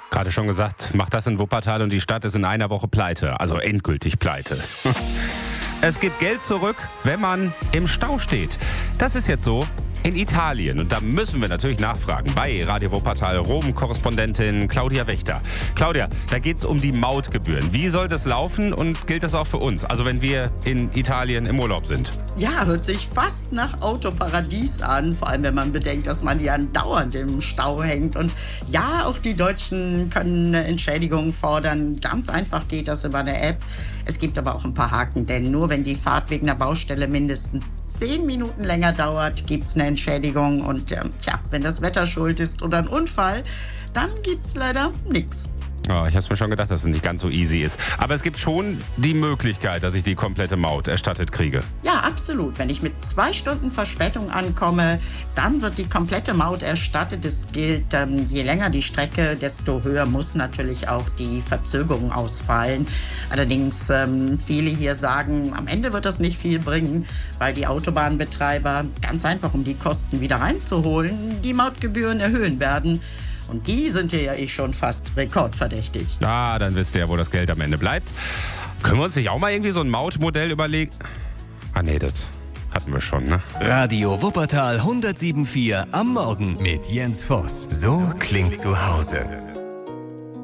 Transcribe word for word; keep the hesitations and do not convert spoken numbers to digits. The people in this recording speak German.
Gerade schon gesagt, macht das in Wuppertal und die Stadt ist in einer Woche pleite, also endgültig pleite. Es gibt Geld zurück, wenn man im Stau steht. Das ist jetzt so in Italien. Und da müssen wir natürlich nachfragen bei Radio Wuppertal Rom-Korrespondentin Claudia Wächter. Claudia, da geht es um die Mautgebühren. Wie soll das laufen und gilt das auch für uns? Also wenn wir in Italien im Urlaub sind. Ja, hört sich fast nach Autoparadies an. Vor allem, wenn man bedenkt, dass man ja dauernd im Stau hängt. Und ja, auch die Deutschen können eine Entschädigung fordern. Ganz einfach geht das über eine App. Es gibt aber auch ein paar Haken, denn nur wenn die Fahrt wegen einer Baustelle mindestens zehn Minuten länger dauert, gibt es eine Entschädigung. Und äh, tja, wenn das Wetter schuld ist oder ein Unfall, dann gibt's leider nichts. Oh, ich habe es mir schon gedacht, dass es nicht ganz so easy ist. Aber es gibt schon die Möglichkeit, dass ich die komplette Maut erstattet kriege. Ja, absolut. Wenn ich mit zwei Stunden Verspätung ankomme, dann wird die komplette Maut erstattet. Es gilt, ähm, je länger die Strecke, desto höher muss natürlich auch die Verzögerung ausfallen. Allerdings, ähm, viele hier sagen, am Ende wird das nicht viel bringen, weil die Autobahnbetreiber ganz einfach, um die Kosten wieder reinzuholen, die Mautgebühren erhöhen werden. Und die sind hier ja eh schon fast rekordverdächtig. Ah, dann wisst ihr ja, wo das Geld am Ende bleibt. Können wir uns nicht auch mal irgendwie so ein Mautmodell überlegen? Ah nee, das hatten wir schon, ne? Radio Wuppertal hundertsieben Komma vier am Morgen mit Jens Voss. So klingt zu Hause.